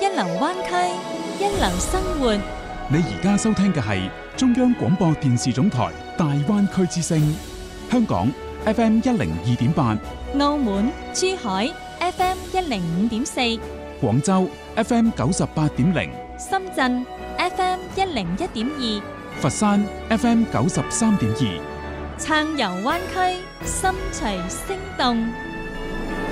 一流灣區，一流生活。 你而家收聽嘅係中央廣播電視總台大灣區之聲，香港 FM 102.8， 澳門、珠海 FM 105.4， 廣州 FM 98.0， 深圳 FM 101.2， 佛山 FM 93.2。 撐遊灣區，心隨聲動。